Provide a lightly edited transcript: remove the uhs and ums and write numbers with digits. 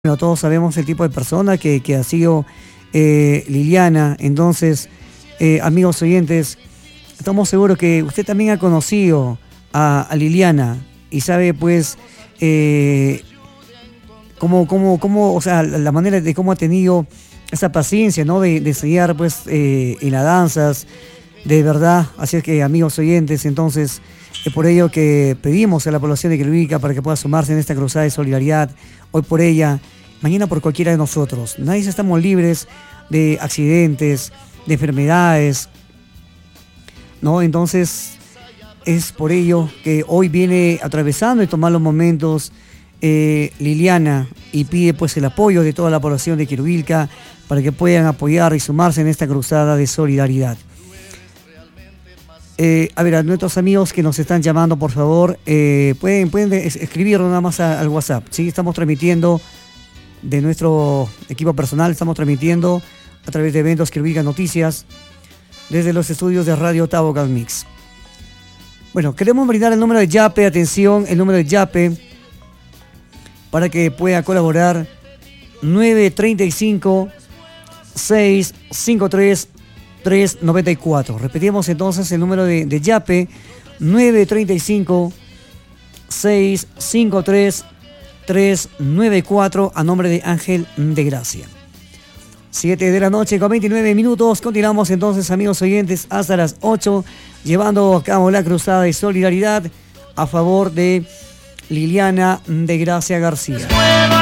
Bueno, todos sabemos el tipo de persona que ha sido Liliana. Entonces, amigos oyentes, estamos seguros que usted también ha conocido a Liliana y sabe, pues, cómo, o sea, la manera de cómo ha tenido esa paciencia, ¿no? De enseñar, pues, en las danzas, de verdad. Así es que, amigos oyentes, entonces, es por ello que pedimos a la población de Quiriguilca para que pueda sumarse en esta cruzada de solidaridad, hoy por ella, mañana por cualquiera de nosotros. Nadie estamos libres de accidentes, de enfermedades, ¿no? Entonces, es por ello que hoy viene atravesando estos malos momentos Liliana, y pide, pues, el apoyo de toda la población de Quiriguilca para que puedan apoyar y sumarse en esta cruzada de solidaridad. A ver, a nuestros amigos que nos están llamando, por favor, pueden escribir nada más al WhatsApp, ¿sí? Estamos transmitiendo de nuestro equipo personal, estamos transmitiendo a través de eventos Quiriguilca Noticias desde los estudios de Radio Tabo Mix. Bueno, queremos brindar el número de Yape, atención, el número de Yape para que pueda colaborar: 935 653 394. Repetimos entonces el número de Yape: 935 653 394, a nombre de Ángel de Gracia. 7 de la noche con 29 minutos. Continuamos entonces, amigos oyentes, hasta las 8, llevando a cabo la cruzada de solidaridad a favor de Liliana de Gracia García.